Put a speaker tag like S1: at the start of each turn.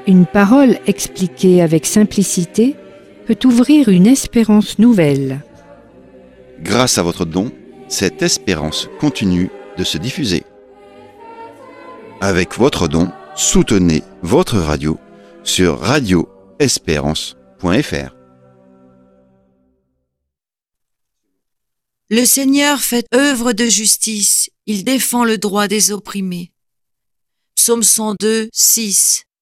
S1: Une parole expliquée avec simplicité peut ouvrir une espérance nouvelle.
S2: Grâce à votre don, cette espérance continue de se diffuser. Avec votre don, soutenez votre radio sur radioespérance.fr.
S3: Le Seigneur fait œuvre de justice, il défend le droit des opprimés. Psaume 102, 6.